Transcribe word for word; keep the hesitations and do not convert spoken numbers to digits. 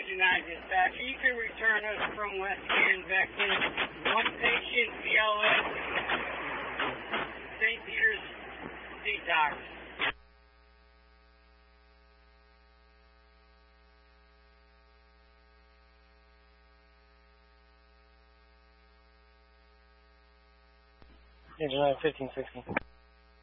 nine dispatch. You can return us from West Invective. One patient, B L S, Saint Peter's Detox. Engine nine, fifteen sixteen.